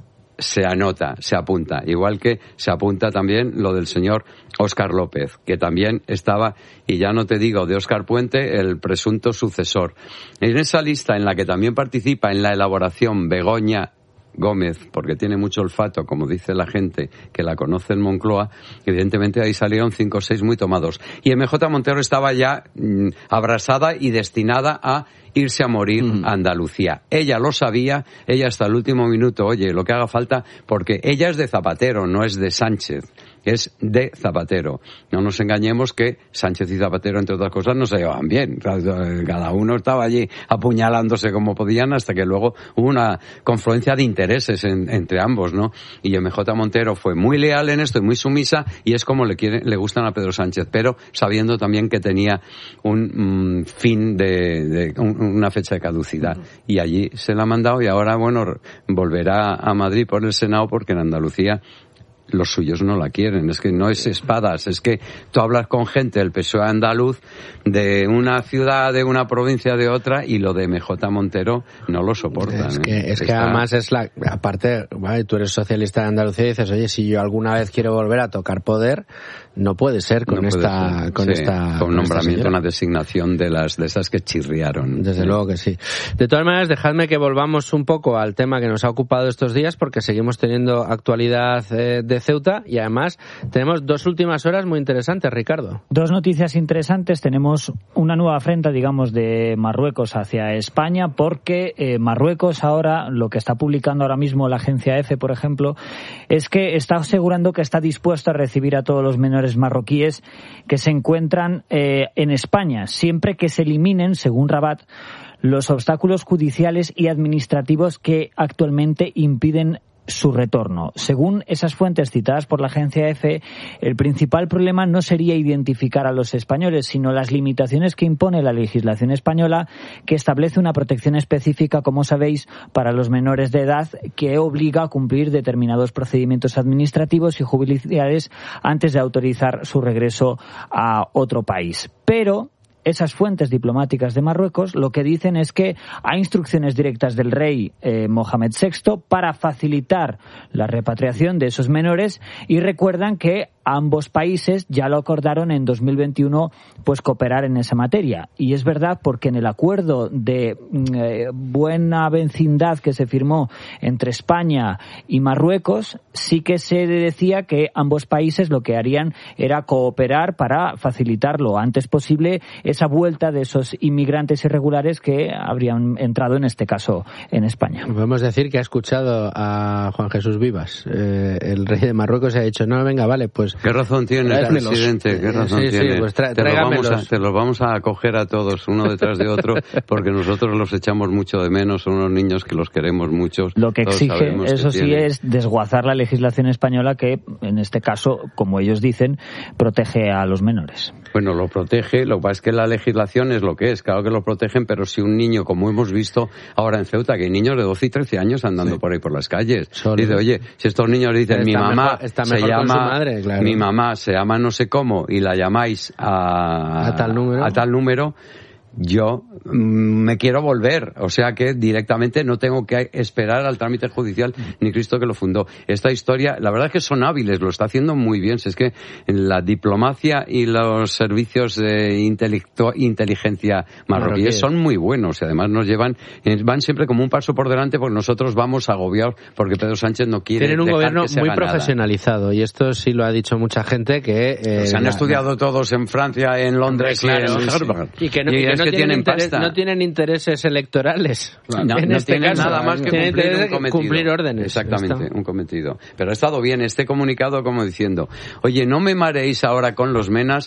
se anota, se apunta, igual que se apunta también lo del señor Óscar López, que también estaba, y ya no te digo de Óscar Puente, el presunto sucesor. En esa lista en la que también participa en la elaboración Begoña Gómez, porque tiene mucho olfato, como dice la gente que la conoce en Moncloa, evidentemente ahí salieron cinco o seis muy tomados. Y M J Montero estaba ya mmm, abrasada y destinada a irse a morir mm. a Andalucía. Ella lo sabía, ella hasta el último minuto, oye, lo que haga falta, porque ella es de Zapatero, no es de Sánchez, es de Zapatero. No nos engañemos que Sánchez y Zapatero, entre otras cosas, no se llevaban bien. Cada uno estaba allí apuñalándose como podían, hasta que luego hubo una confluencia de intereses en, entre ambos, ¿no? Y M J Montero fue muy leal en esto y muy sumisa, y es como le quiere, le gustan a Pedro Sánchez, pero sabiendo también que tenía un mm, fin de, de un, una fecha de caducidad. Uh-huh. Y allí se la ha mandado, y ahora, bueno, volverá a Madrid por el Senado, porque en Andalucía los suyos no la quieren. Es que no es espadas, es que tú hablas con gente del P S O E andaluz, de una ciudad, de una provincia, de otra, y lo de M J Montero no lo soportan. Es que, ¿eh? es que Está... además es la... Aparte, vale, tú eres socialista de Andalucía y dices, oye, si yo alguna vez quiero volver a tocar poder, no puede ser con no esta... Ser. Con sí, esta con un nombramiento, una designación de las de esas que chirriaron. Desde sí. luego que sí. De todas maneras, dejadme que volvamos un poco al tema que nos ha ocupado estos días, porque seguimos teniendo actualidad eh, de de Ceuta y además tenemos dos últimas horas muy interesantes, Ricardo. Dos noticias interesantes. Tenemos una nueva afrenta, digamos, de Marruecos hacia España, porque eh, Marruecos ahora, lo que está publicando ahora mismo la agencia EFE, por ejemplo, es que está asegurando que está dispuesto a recibir a todos los menores marroquíes que se encuentran eh, en España, siempre que se eliminen, según Rabat, los obstáculos judiciales y administrativos que actualmente impiden su retorno. Según esas fuentes citadas por la agencia EFE, el principal problema no sería identificar a los españoles, sino las limitaciones que impone la legislación española, que establece una protección específica, como sabéis, para los menores de edad, que obliga a cumplir determinados procedimientos administrativos y judiciales antes de autorizar su regreso a otro país. Pero esas fuentes diplomáticas de Marruecos lo que dicen es que hay instrucciones directas del rey eh, Mohamed sexto para facilitar la repatriación de esos menores, y recuerdan que ambos países ya lo acordaron en dos mil veintiuno, pues cooperar en esa materia. Y es verdad, porque en el acuerdo de eh, buena vecindad que se firmó entre España y Marruecos, sí que se decía que ambos países lo que harían era cooperar para facilitar lo antes posible esa vuelta de esos inmigrantes irregulares que habrían entrado, en este caso, en España. Podemos decir que ha escuchado a Juan Jesús Vivas, eh, el rey de Marruecos, y ha dicho, no, venga, vale, pues... ¿Qué razón tiene el presidente? ¿Qué razón sí, tiene? Sí, pues tra- te, los vamos a, te los vamos a acoger a todos, uno detrás de otro, porque nosotros los echamos mucho de menos, son unos niños que los queremos mucho. Lo que exige, eso sí, tiene. es desguazar la legislación española que, en este caso, como ellos dicen, protege a los menores. Bueno, lo protege, lo que pasa es que la legislación es lo que es, claro que lo protegen, pero si un niño, como hemos visto ahora en Ceuta, que hay niños de doce y trece años andando sí. por ahí por las calles, Solo. dice, oye, si estos niños dicen, está mi mamá mejor, está se mejor llama, con su madre, claro. mi mamá se llama no sé cómo, y la llamáis a, a tal número, a tal número yo me quiero volver, o sea que directamente no tengo que esperar al trámite judicial ni Cristo que lo fundó. Esta historia, la verdad es que son hábiles, lo está haciendo muy bien. Si es que la diplomacia y los servicios de inteligencia marroquíes son muy buenos y además nos llevan, van siempre como un paso por delante, porque nosotros vamos agobiados porque Pedro Sánchez no quiere. Tienen un dejar gobierno que se muy haga profesionalizado nada. Y esto sí lo ha dicho mucha gente que eh, se han la, estudiado la... todos en Francia, en Londres, claro, y en sí. Harvard. Y que no, y y que es no que tienen, tienen interés, pasta. no tienen intereses electorales. No, no, en no este tienen caso, nada más que cumplir un cometido. cumplir órdenes. Exactamente, un cometido. Pero ha estado bien este comunicado como diciendo, oye, no me mareéis ahora con los menas.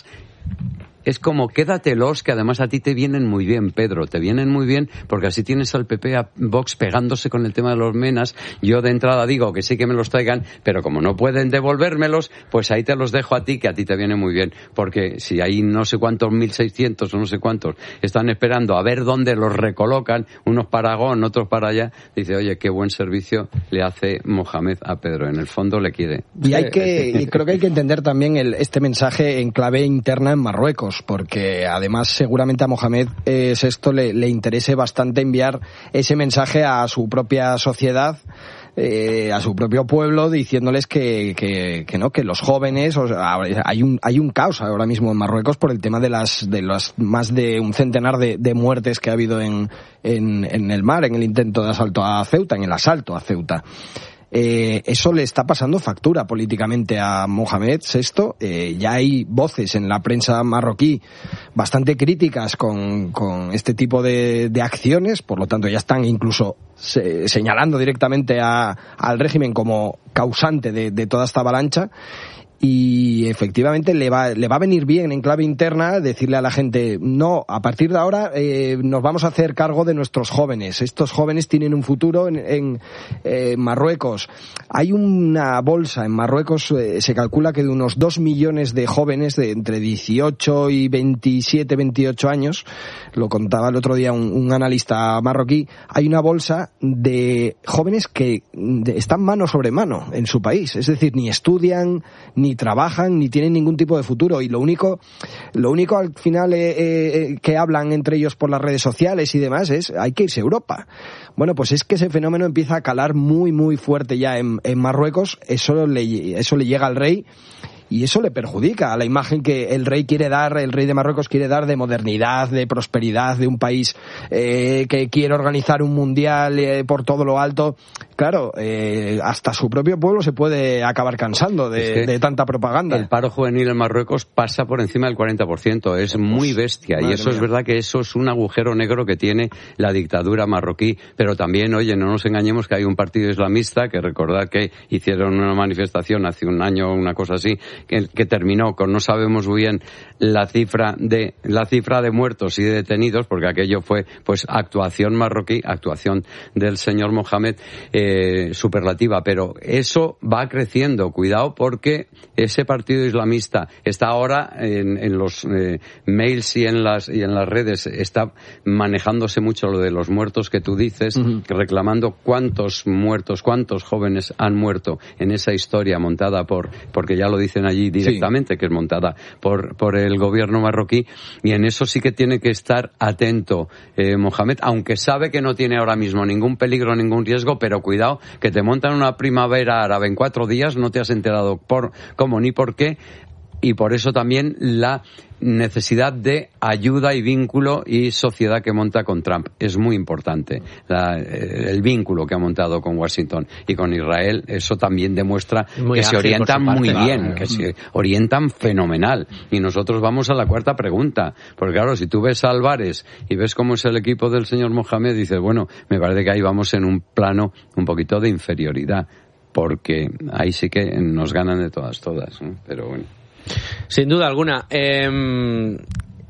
Es como, quédatelos, que además a ti te vienen muy bien, Pedro, te vienen muy bien, porque así tienes al P P a Vox pegándose con el tema de los menas. Yo de entrada digo que sí que me los traigan, pero como no pueden devolvérmelos, pues ahí te los dejo a ti, que a ti te viene muy bien. Porque si hay no sé cuántos, mil seiscientos o no sé cuántos, están esperando a ver dónde los recolocan, unos para Agón, otros para allá, dice, oye, qué buen servicio le hace Mohamed a Pedro. En el fondo le quiere. Y hay que, y creo que hay que entender también el, este mensaje en clave interna en Marruecos, porque además seguramente a Mohamed eh, sexto le, le interese bastante enviar ese mensaje a su propia sociedad, eh, a su propio pueblo, diciéndoles que, que, que no, que los jóvenes, o sea, hay un hay un caos ahora mismo en Marruecos por el tema de las de las más de un centenar de, de muertes que ha habido en, en en el mar, en el intento de asalto a Ceuta, en el asalto a Ceuta. Eh, eso le está pasando factura políticamente a Mohamed sexto. Eh, ya hay voces en la prensa marroquí bastante críticas con, con este tipo de, de acciones, por lo tanto ya están incluso se, señalando directamente a, al régimen como causante de, de toda esta avalancha. Y efectivamente le va le va a venir bien en clave interna decirle a la gente, no, a partir de ahora eh, nos vamos a hacer cargo de nuestros jóvenes. Estos jóvenes tienen un futuro en, en eh, Marruecos. Hay una bolsa en Marruecos, eh, se calcula que de unos dos millones de jóvenes de entre dieciocho y veintisiete, veintiocho años, lo contaba el otro día un, un analista marroquí, hay una bolsa de jóvenes que de, están mano sobre mano en su país, es decir, ni estudian, ni ni trabajan, ni tienen ningún tipo de futuro, y lo único lo único al final eh, eh, que hablan entre ellos por las redes sociales y demás es, hay que irse a Europa. Bueno, pues es que ese fenómeno empieza a calar muy muy fuerte ya en, en Marruecos. Eso le, eso le llega al rey, y eso le perjudica a la imagen que el rey quiere dar, el rey de Marruecos quiere dar de modernidad, de prosperidad, de un país eh, que quiere organizar un mundial eh, por todo lo alto. claro, eh, hasta su propio pueblo se puede acabar cansando de, es que de tanta propaganda. El paro juvenil en Marruecos pasa por encima del cuarenta por ciento, es pues, muy bestia, y eso mía. Es verdad que eso es un agujero negro que tiene la dictadura marroquí, pero también, oye, no nos engañemos que hay un partido islamista que recordad que hicieron una manifestación hace un año o una cosa así, que, que terminó con no sabemos muy bien la cifra de la cifra de muertos y de detenidos, porque aquello fue pues actuación marroquí, actuación del señor Mohamed, eh, superlativa, pero eso va creciendo, cuidado, porque ese partido islamista está ahora en, en los eh, mails y en las y en las redes, está manejándose mucho lo de los muertos que tú dices, uh-huh. reclamando cuántos muertos, cuántos jóvenes han muerto en esa historia montada por, porque ya lo dicen allí directamente, sí. que es montada por, por el gobierno marroquí, y en eso sí que tiene que estar atento eh, Mohamed, aunque sabe que no tiene ahora mismo ningún peligro, ningún riesgo, pero cuidado, que te montan una primavera árabe en cuatro días, no te has enterado por cómo ni por qué, y por eso también la necesidad de ayuda y vínculo y sociedad que monta con Trump. Es muy importante la, el vínculo que ha montado con Washington y con Israel. Eso también demuestra muy que ágil, se orientan muy parte, bien, claro. que se orientan fenomenal. Y nosotros vamos a la cuarta pregunta. Porque claro, si tú ves a Álvarez y ves cómo es el equipo del señor Mohamed, dices, bueno, me parece que ahí vamos en un plano un poquito de inferioridad. Porque ahí sí que nos ganan de todas, todas, ¿no? Pero bueno. Sin duda alguna. Eh, luego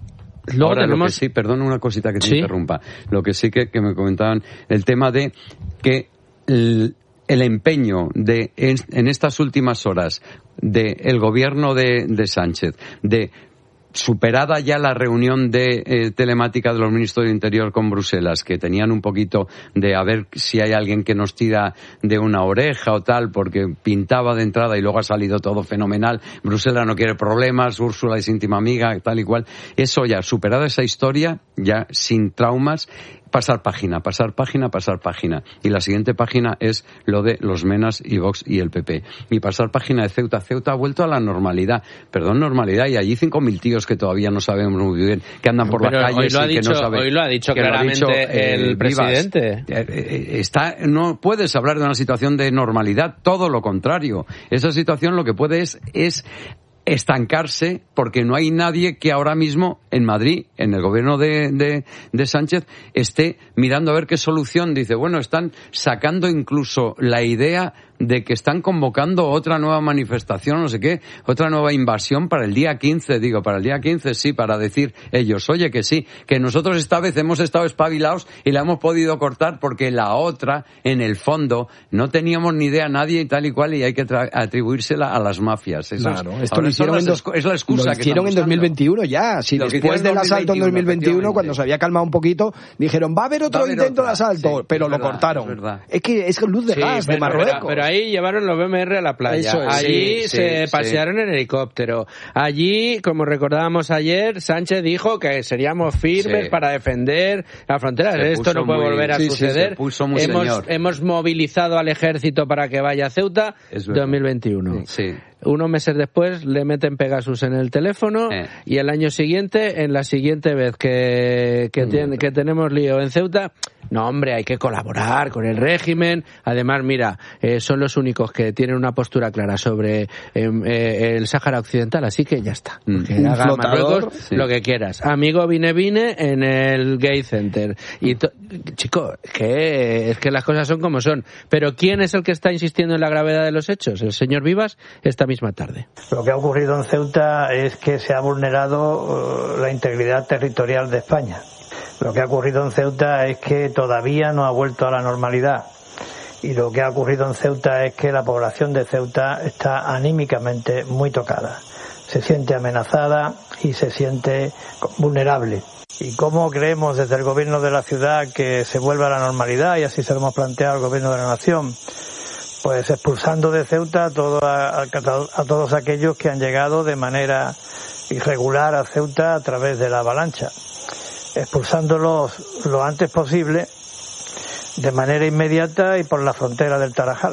Ahora, tenemos... lo que sí, perdón una cosita que te ¿Sí? interrumpa. Lo que sí que, que me comentaban, el tema de que el, el empeño de en, en estas últimas horas del de gobierno de, de Sánchez, de superada ya la reunión de eh, telemática de los ministros de Interior con Bruselas, que tenían un poquito de a ver si hay alguien que nos tira de una oreja o tal, porque pintaba de entrada y luego ha salido todo fenomenal, Bruselas no quiere problemas, Úrsula es íntima amiga, tal y cual. Eso ya, superada esa historia, ya sin traumas, pasar página, pasar página, pasar página. Y la siguiente página es lo de los Menas y Vox y el P P. Y pasar página de Ceuta. Ceuta ha vuelto a la normalidad. Perdón, normalidad. Y allí cinco mil tíos que todavía no sabemos muy bien, que andan por Pero las calles hoy lo ha y dicho, que no saben. Hoy lo ha dicho claramente lo ha dicho, eh, el presidente. Vivas. Está, no puedes hablar de una situación de normalidad. Todo lo contrario. Esa situación lo que puede es, es estancarse, porque no hay nadie que ahora mismo en Madrid, en el gobierno de, de, de Sánchez, esté mirando a ver qué solución. Dice, bueno, están sacando incluso la idea de que están convocando otra nueva manifestación, no sé qué, otra nueva invasión para el día quince, digo, para el día quince sí, para decir ellos, oye, que sí, que nosotros esta vez hemos estado espabilados y la hemos podido cortar porque la otra, en el fondo, no teníamos ni idea nadie y tal y cual, y hay que tra- atribuírsela a las mafias. Eso claro, es, esto lo hicieron, en, dos, es la excusa lo hicieron que en dos mil veintiuno ya, si después del asalto en dos mil veintiuno, cuando se había calmado un poquito, dijeron, va a haber otro a haber intento otra. de asalto, sí, pero lo verdad, cortaron. Es, es que es luz de sí, gas, de Marruecos. Pero, pero ahí llevaron los B M R a la playa. Es, allí sí, se sí, pasearon sí. en helicóptero. Allí, como recordábamos ayer, Sánchez dijo que seríamos firmes sí. para defender la frontera. Se Esto no puede muy, volver a sí, suceder. Sí, muy hemos, hemos movilizado al ejército para que vaya a Ceuta. dos mil veintiuno. Sí. Unos meses después le meten Pegasus en el teléfono eh. y el año siguiente, en la siguiente vez que, que, mm. ten, que tenemos lío en Ceuta, no hombre, hay que colaborar con el régimen. Además, mira, eh, son los únicos que tienen una postura clara sobre eh, eh, el Sáhara Occidental, así que ya está. Mm. Que haga Marruecos sí. lo que quieras. Amigo vine vine en el Gay Center. Y to- chico, que es que las cosas son como son. Pero ¿quién es el que está insistiendo en la gravedad de los hechos? El señor Vivas esta misma tarde. Lo que ha ocurrido en Ceuta es que se ha vulnerado uh, la integridad territorial de España. Lo que ha ocurrido en Ceuta es que todavía no ha vuelto a la normalidad. Y lo que ha ocurrido en Ceuta es que la población de Ceuta está anímicamente muy tocada. Se siente amenazada y se siente vulnerable. ¿Y cómo creemos desde el gobierno de la ciudad que se vuelva a la normalidad? Y así se lo hemos planteado al gobierno de la nación. Pues expulsando de Ceuta a, todo, a, a todos aquellos que han llegado de manera irregular a Ceuta a través de la avalancha. Expulsándolos lo antes posible, de manera inmediata y por la frontera del Tarajal.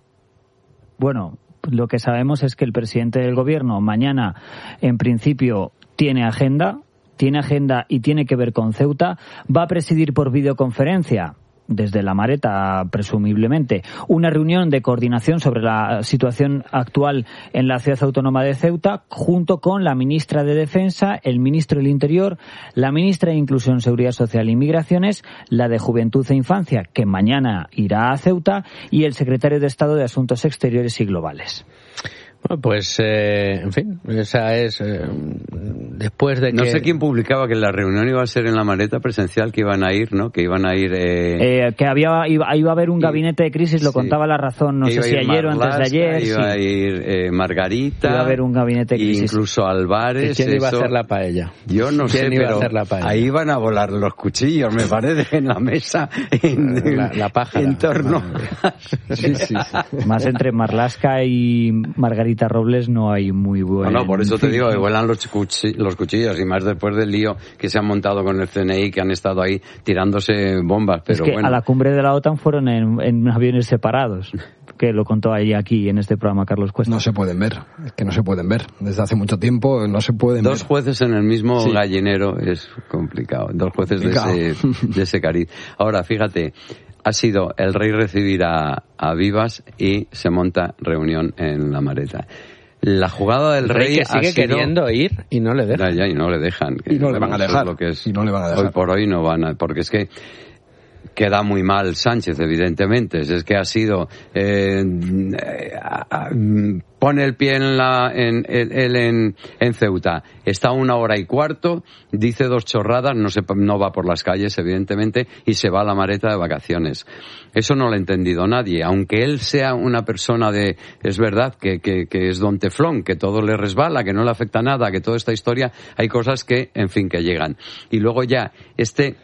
Bueno, lo que sabemos es que el presidente del gobierno mañana, en principio, tiene agenda, tiene agenda y tiene que ver con Ceuta, va a presidir por videoconferencia. desde La Mareta, presumiblemente, una reunión de coordinación sobre la situación actual en la ciudad autónoma de Ceuta, junto con la ministra de Defensa, el ministro del Interior, la ministra de Inclusión, Seguridad Social e Migraciones, la de Juventud e Infancia, que mañana irá a Ceuta, y el secretario de Estado de Asuntos Exteriores y Globales. Bueno, pues, eh, en fin, esa es, eh, después de que... No sé quién publicaba que la reunión iba a ser en La Mareta presencial, que iban a ir, ¿no? Que iban a ir... Eh... Eh, que había iba, iba a haber un gabinete de crisis, lo sí. contaba La Razón, no sé si ayer o antes de ayer. Iba sí. a ir eh, Margarita... Iba a haber un gabinete de crisis. Incluso Álvarez... ¿Quién eso... iba a hacer la paella? Yo no sé, iba pero a hacer la paella? Ahí iban a volar los cuchillos, me parece, en la mesa, en, la, la pájara. En torno... sí, sí, sí. Más entre Marlaska y Margarita Robles no hay muy buen... No, no, por eso te digo, que vuelan los, cuchi- los cuchillos, y más después del lío que se han montado con el C N I, que han estado ahí tirándose bombas, pero es que bueno. A la cumbre de la OTAN fueron en, en aviones separados, que lo contó ahí aquí en este programa Carlos Cuesta. No se pueden ver, es que no se pueden ver. Desde hace mucho tiempo no se pueden Dos ver. jueces en el mismo sí. gallinero es complicado, dos jueces complicado. de ese, de ese cariz. Ahora, fíjate, ha sido el rey recibir a, a Vivas y se monta reunión en La Mareta. La jugada del el rey, rey que sigue sido... queriendo ir y no le dejan. Ya, ya, y no le dejan. Y no le van a dejar. Lo que es, y no le van a dejar. Hoy por hoy no van a... Porque es que queda muy mal Sánchez, evidentemente. Es que ha sido... Eh, pone el pie en la en, él en, en Ceuta, está una hora y cuarto, dice dos chorradas, no se, no va por las calles, evidentemente, y se va a La Mareta de vacaciones. Eso no lo ha entendido nadie, aunque él sea una persona de... Es verdad que, que, que es don Teflón, que todo le resbala, que no le afecta nada, que toda esta historia, hay cosas que, en fin, que llegan. Y luego ya, este...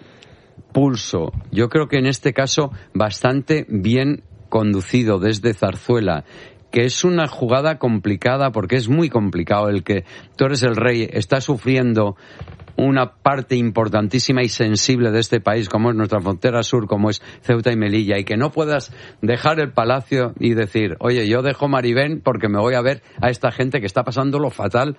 pulso, yo creo que en este caso bastante bien conducido desde Zarzuela, que es una jugada complicada porque es muy complicado el que tú eres el rey, estás sufriendo una parte importantísima y sensible de este país como es nuestra frontera sur, como es Ceuta y Melilla, y que no puedas dejar el palacio y decir, oye, yo dejo Maribén porque me voy a ver a esta gente que está pasando lo fatal.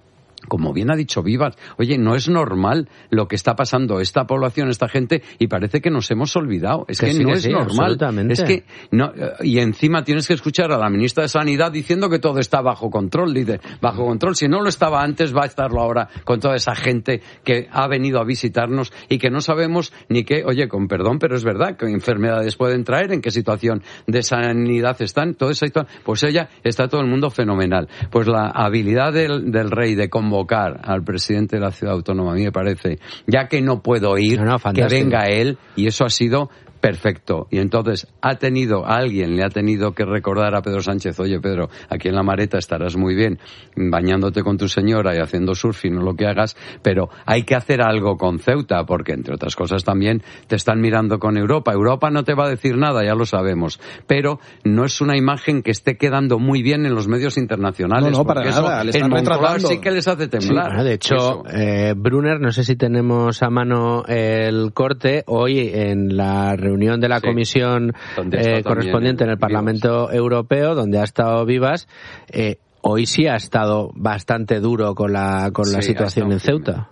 Como bien ha dicho Vivas, oye, no es normal lo que está pasando esta población, esta gente, y parece que nos hemos olvidado. Es que, que sí, no que es sí, normal. Es que no, y encima tienes que escuchar a la ministra de Sanidad diciendo que todo está bajo control. Dice, bajo control. Si no lo estaba antes, va a estarlo ahora con toda esa gente que ha venido a visitarnos y que no sabemos ni qué, oye, con perdón, pero es verdad, qué enfermedades pueden traer, en qué situación de sanidad están, toda esa situación. Pues ella, está todo el mundo fenomenal. Pues la habilidad del, del rey de convocar al presidente de la ciudad autónoma, a mí me parece, ya que no puedo ir, no, no, que venga él, y eso ha sido perfecto. Y entonces ha tenido, alguien le ha tenido que recordar a Pedro Sánchez, oye Pedro, aquí en La Mareta estarás muy bien bañándote con tu señora y haciendo surfing o lo que hagas, pero hay que hacer algo con Ceuta, porque entre otras cosas también te están mirando con Europa. Europa no te va a decir nada, ya lo sabemos, pero no es una imagen que esté quedando muy bien en los medios internacionales. No, no, para nada, le están retratando. Sí que les hace temblar. Sí, bueno, de hecho, eh, Brunner, no sé si tenemos a mano el corte, hoy en la reunión reunión de la sí, comisión eh, correspondiente en el Parlamento Vivas. Europeo, donde ha estado Vivas, eh, hoy sí ha estado bastante duro con la con la sí, situación en Ceuta.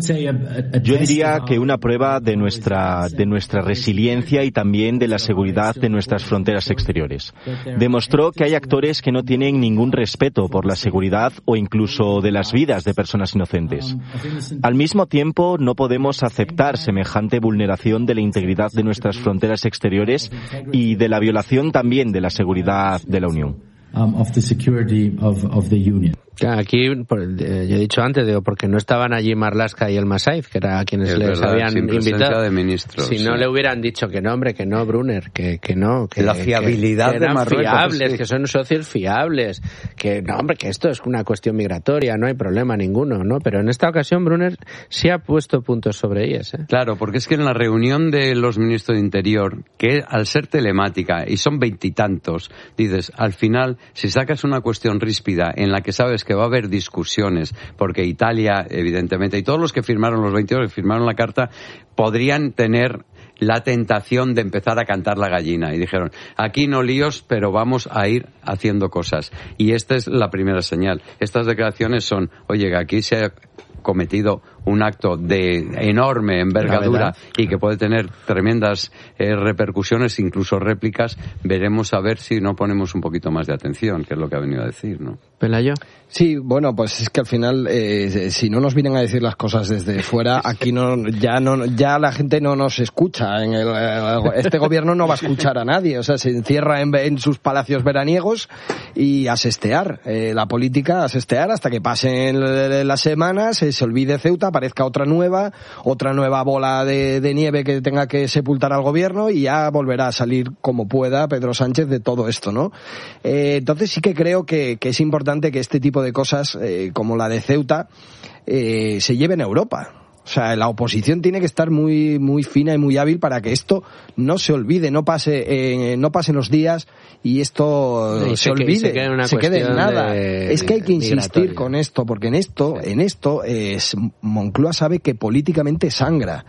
Yo diría que una prueba de nuestra de nuestra resiliencia y también de la seguridad de nuestras fronteras exteriores. Demostró que hay actores que no tienen ningún respeto por la seguridad o incluso de las vidas de personas inocentes. Al mismo tiempo, no podemos aceptar semejante vulneración de la integridad de nuestras fronteras exteriores y de la violación también de la seguridad de la Unión. Um, of the security of, of the Union. Aquí, por, eh, yo he dicho antes, digo, porque no estaban allí Marlaska y el Massaif, que era a quienes es les verdad, habían sin invitado. De ministros, si no sí. le hubieran dicho que no, hombre, que no, Brunner, que, que no. Que, la fiabilidad que, que eran de Marruecos. fiables, sí. que son socios fiables, que no, hombre, que esto es una cuestión migratoria, no hay problema ninguno, ¿no? Pero en esta ocasión Brunner sí ha puesto puntos sobre ellas, ¿eh? Claro, porque es que en la reunión de los ministros de Interior, que al ser telemática, y son veintitantos, dices, al final, si sacas una cuestión ríspida en la que sabes que va a haber discusión, porque Italia, evidentemente, y todos los que firmaron, los veintidós que firmaron la carta, podrían tener la tentación de empezar a cantar la gallina. Y dijeron, aquí no líos, pero vamos a ir haciendo cosas. Y esta es la primera señal. Estas declaraciones son, oye, que aquí se ha cometido un acto de enorme envergadura y que puede tener tremendas eh, repercusiones, incluso réplicas, veremos a ver si no ponemos un poquito más de atención, que es lo que ha venido a decir, ¿no? Pelayo. Sí, bueno, pues es que al final, eh, si no nos vienen a decir las cosas desde fuera, aquí no, ya no, ya la gente no nos escucha. En el, este gobierno no va a escuchar a nadie, o sea, se encierra en, en sus palacios veraniegos y a sestear, eh, la política a sestear hasta que pasen las semanas, se, se olvide Ceuta, aparezca otra nueva, otra nueva bola de, de nieve que tenga que sepultar al gobierno y ya volverá a salir como pueda Pedro Sánchez de todo esto, ¿no? Eh, entonces sí que creo que, que es importante que este tipo de cosas, eh, como la de Ceuta, eh, se lleven a Europa. O sea, la oposición tiene que estar muy muy fina y muy hábil para que esto no se olvide, no pase eh, no pasen los días y esto y se, se olvide, se quede, una se quede en nada. De, es que hay que insistir migratoria. con esto, porque en esto, sí. en esto, es, Moncloa sabe que políticamente sangra.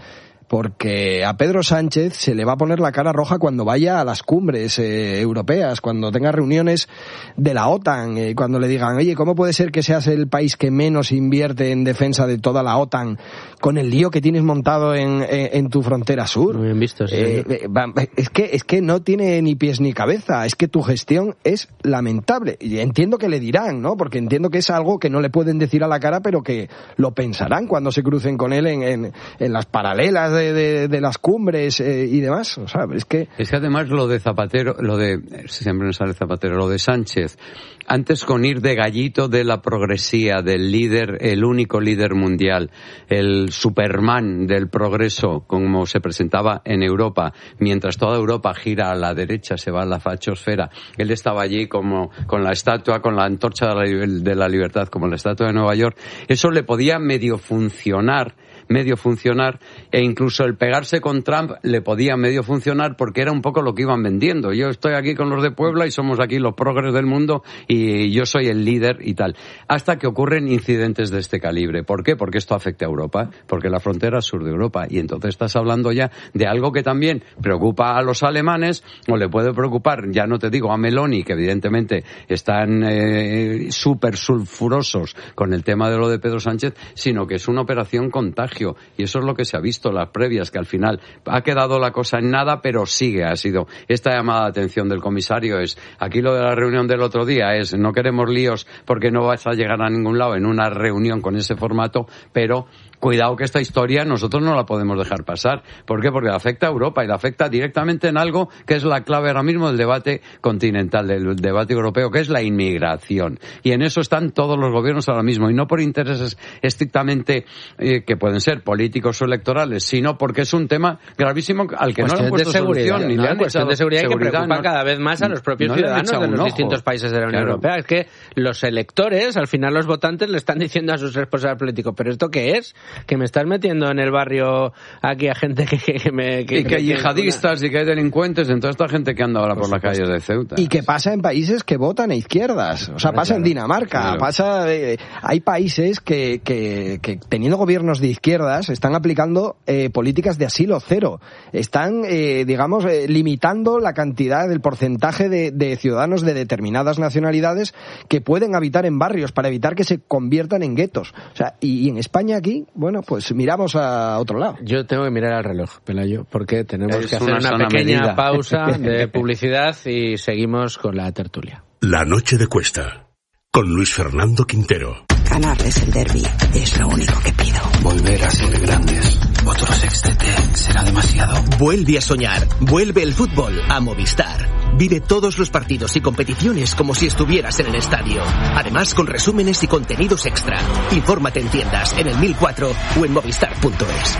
Porque a Pedro Sánchez se le va a poner la cara roja cuando vaya a las cumbres eh, europeas, cuando tenga reuniones de la OTAN, eh, cuando le digan, oye, ¿cómo puede ser que seas el país que menos invierte en defensa de toda la OTAN con el lío que tienes montado en, en, en tu frontera sur? Muy bien visto, sí. Eh, eh, es que es que no tiene ni pies ni cabeza, es que tu gestión es lamentable. Y entiendo que le dirán, ¿no? Porque entiendo que es algo que no le pueden decir a la cara, pero que lo pensarán cuando se crucen con él en, en, en las paralelas de De, de, de las cumbres eh, y demás, o sea, es que es que además lo de Zapatero, lo de siempre me sale Zapatero, lo de Sánchez, antes con ir de gallito de la progresía, del líder, el único líder mundial, el Superman del progreso, como se presentaba en Europa, mientras toda Europa gira a la derecha, se va a la fachosfera, él estaba allí como con la estatua, con la antorcha de la, de la libertad, como la estatua de Nueva York, eso le podía medio funcionar medio funcionar, e incluso el pegarse con Trump le podía medio funcionar porque era un poco lo que iban vendiendo. Yo estoy aquí con los de Puebla y somos aquí los progres del mundo y yo soy el líder y tal. Hasta que ocurren incidentes de este calibre. ¿Por qué? Porque esto afecta a Europa, porque la frontera sur de Europa. Y entonces estás hablando ya de algo que también preocupa a los alemanes, o le puede preocupar, ya no te digo a Meloni, que evidentemente están eh, súper sulfurosos con el tema de lo de Pedro Sánchez, sino que es una operación contagio. Y eso es lo que se ha visto, las previas, que al final ha quedado la cosa en nada, pero sigue, ha sido esta llamada de atención del comisario, es, aquí lo de la reunión del otro día es, no queremos líos porque no vas a llegar a ningún lado en una reunión con ese formato, pero cuidado que esta historia nosotros no la podemos dejar pasar. ¿Por qué? Porque le afecta a Europa y le afecta directamente en algo que es la clave ahora mismo del debate continental, del debate europeo, que es la inmigración. Y en eso están todos los gobiernos ahora mismo, y no por intereses estrictamente eh, que pueden ser políticos o electorales, sino porque es un tema gravísimo al que no le han puesto solución ni no, le han cuestión echado de seguridad seguridad, que preocupa no, cada vez más a los propios no ciudadanos de los distintos ojo. países de la Unión Claro. Europea. Es que los electores, al final los votantes, le están diciendo a sus responsables políticos, ¿pero esto qué es? Que me estás metiendo en el barrio aquí a gente que, que, que me... Que y que hay yihadistas una... y que hay delincuentes, en toda esta gente que anda ahora por, por las calles de Ceuta. Y que pasa en países que votan a izquierdas. O sea, pasa claro, en Dinamarca, claro. pasa... Eh, hay países que, que, que teniendo gobiernos de izquierdas están aplicando eh, políticas de asilo cero. Están, eh, digamos, eh, limitando la cantidad, del porcentaje de, de ciudadanos de determinadas nacionalidades que pueden habitar en barrios para evitar que se conviertan en guetos. O sea, y, y en España aquí, bueno, pues miramos a otro lado. Yo tengo que mirar al reloj, Pelayo, porque tenemos es que hacer una, una pequeña medida. pausa de publicidad y seguimos con la tertulia. La noche de Cuesta, con Luis Fernando Quintero. Ganarles el derbi es lo único que pido. Volver a ser grandes. Otro sextete será demasiado. Vuelve a soñar. Vuelve el fútbol a Movistar. Vive todos los partidos y competiciones como si estuvieras en el estadio. Además, con resúmenes y contenidos extra. Infórmate en tiendas, en el mil cuatro o en movistar punto es.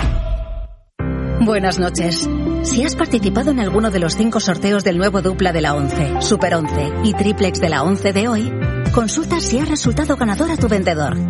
Buenas noches. Si has participado en alguno de los cinco sorteos del nuevo dupla de la once, Super once y triplex de la once de hoy, consulta si ha resultado ganador a tu vendedor.